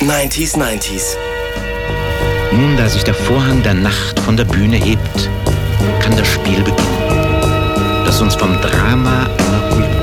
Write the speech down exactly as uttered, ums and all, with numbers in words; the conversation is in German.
neunziger neunzig. Nun, da sich der Vorhang der Nacht von der Bühne hebt, kann das Spiel beginnen, das uns vom Drama einer Kultur